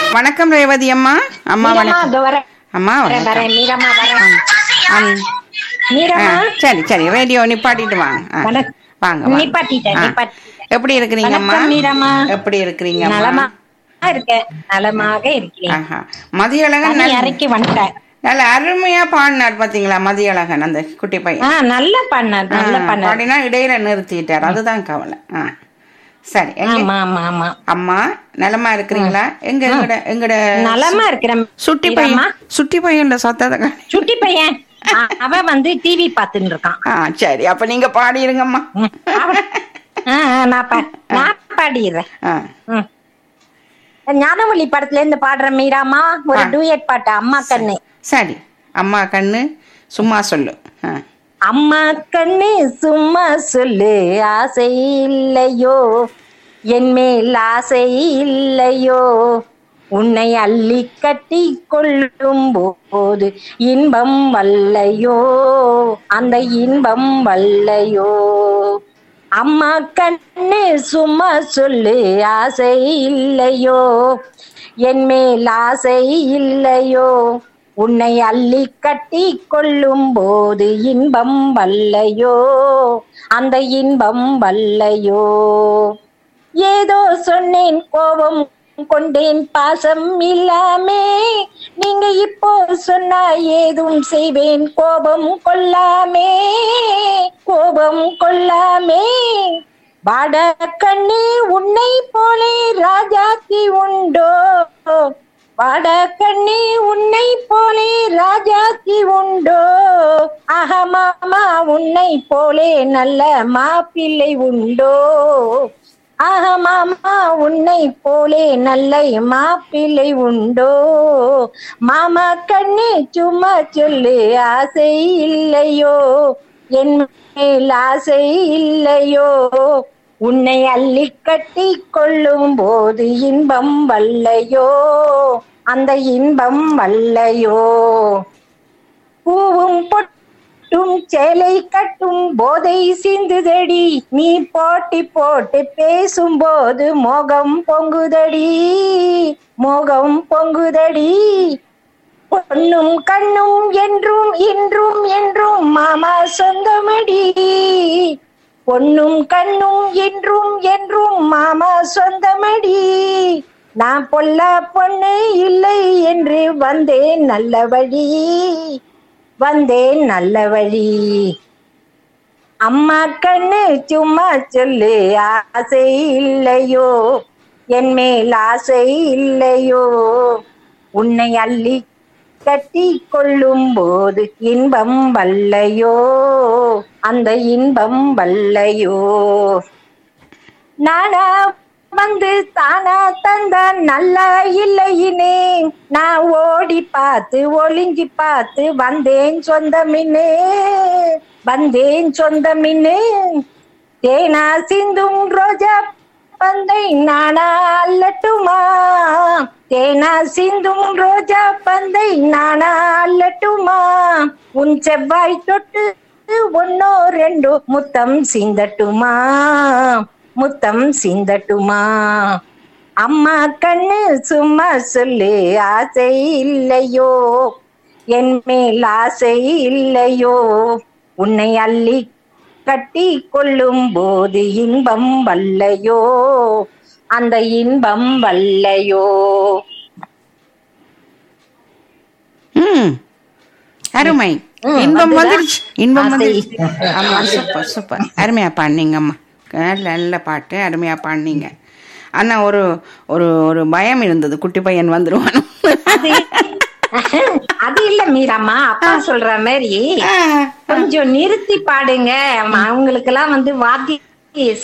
வணக்கம் ரேவதி அம்மா. அம்மா மீரம்மா வணக்கம். இதோ வரேன். அம்மா வரேன், வணக்கம். வரேன், மீரம்மா வரேன். அம், ஆ, மீரம்மா சரி சரி ரேடியோ நிப்பாட்டிட்டு வாங்க. வணக்கம். வாங்க வாங்க. நிப்பாட்டிட்டேன், ஆ. நிப்பாட்டிட்டேன். எப்படி இருக்கிறீங்கம்மா? வணக்கம் மீரம்மா. எப்படி இருக்கிறீங்கம்மா? நலமா இருக்கேன், நலமாக இருக்கிறேன். ஆஹா. மதியழகன் தண்ணி நல்ல இறக்கி வந்துட்டேன். நல்ல அருமையா பாடினார் பாத்தீங்களா? மதியழகன் அந்த குட்டி பையன் நல்ல பண்ணார், நல்ல பண்ணார். பாடினா இடையில நிறுத்திட்டார். அதுதான் கவலை. சரி எங்க ஆமா ஆமா ஆமா அம்மா நலமா இருக்கிறீங்களா? எங்க எங்கட எங்கட நலமா இருக்கிறேன். சுட்டி மீரம்மா, பையன் சுட்டி பையன்ல சத்தத்தை சுட்டி பையன் அவன் வந்து டிவி பாத்துட்டு இருக்கான். சரி அப்ப நீங்க பாடிருங்கம்மா. நான் பாடிடுறேன். ஆ. ஞானவழி படத்துல இருந்து பாடுற மீராமா ஒரு டூயட் பாட்டு. அம்மா கண்ணு. சரி அம்மா கண்ணு சும்மா சொல்லு. அம்மா கண்ணு சும்மா சொல்லு, ஆசை இல்லையோ என் மேல் ஆசை இல்லையோ, உன்னை அள்ளி கட்டி கொள்ளும் போது இன்பம் வல்லையோ, அந்த இன்பம் வல்லையோ. அம்மா கண்ணு சும்மா சொல்லு, ஆசை இல்லையோ என் மேல் ஆசை இல்லையோ, உன்னை அள்ளி கட்டி கொள்ளும் போது இன்பம் வல்லையோ, அந்த இன்பம் வல்லையோ. ஏதோ சொன்னேன் கோபம் கொண்டேன் பாசம் இல்லாமே, நீங்க இப்போ சொன்னா ஏதும் செய்வேன் கோபம் கொள்ளாமே, கோபம் கொள்ளாமே. வாட கண்ணே உன்னை போலே ராஜாத்தி உண்டோ, வாட கண்ணே உன்னை போலே ராஜாத்தி உண்டோ, ஆஹமாமா உன்னை போலே நல்ல மாப்பிள்ளை உண்டோ, ஆஹமாமா உன்னை போலே நல்ல மாப்பிள்ளை உண்டோ. மாமா கண்ணே சும்மா சொல்லு, ஆசை இல்லையோ என் மேல் ஆசை இல்லையோ, உன்னை அள்ளி கட்டி கொள்ளும் போது இன்பம் வல்லையோ, அந்த இன்பம் வல்லையோ. பூவும் பொட்டும் சேலை கட்டும் போதை சிந்துதடி, நீ போட்டி போட்டு பேசும்போது மோகம் பொங்குதடி, மோகம் பொங்குதடி. பொன்னும் கண்ணும் என்றும் இன்றும் என்றும் மாமா சொந்தமடி, பொன்னும் கண்ணும் என்றும் என்றும் மாமா சொந்தமடி. நான் பொல்ல பொண்ணு இல்லை என்று வந்தேன் நல்ல வழி, வந்தேன் நல்ல வழி. அம்மா கண்ணு சும்மா சொல்லு, ஆசை இல்லையோ என் மேல் ஆசை இல்லையோ, உன்னை அள்ளி கட்டி கொள்ளும் போது இன்பம் வல்லையோ, அந்த இன்பம் வல்லையோ. நானா வந்து தானா தந்தா நல்லா இல்லையினே, நான் ஓடி பார்த்து ஒளிஞ்சி பார்த்து வந்தேன் சொந்தமின்னு, வந்தேன் சொந்தமின்னு. தேனா சிந்தும் ரோஜா பந்தை நானா அல்லட்டுமா, தேனா சிந்தும் ரோஜா பந்தை நானா அல்லட்டுமா, உன் செவ்வாய் தொட்டு ஒன்னோ ரெண்டோ முத்தம் சிந்தட்டுமா, முத்தம் சிந்தட்டுமா. அம்மா கண்ணு சும்மா சொல்லு, ஆசை இல்லையோ என் மேல் ஆசை இல்லையோ, உன்னை அள்ளி கட்டி கொள்ளும் போது இன்பம் வல்லையோ, அந்த இன்பம் வல்லையோ. அருமை. இன்பம் வந்துருச்சு, இன்பம் வந்துருச்சு. ஆமா சூப்பர் சூப்பர். அருமையா பாடினீங்கம்மா. நல்ல நல்ல பாட்டு, அருமையா பாடினீங்க. ஆனா ஒரு ஒரு ஒரு பயம் இருந்தது, குட்டி பையன் வந்துருவானு. அது இல்ல மீராமா, அப்பா சொல்ற மாதிரி கொஞ்சம் நிறுத்தி பாடுங்க. அவங்களுக்கு எல்லாம் வந்து வாத்தி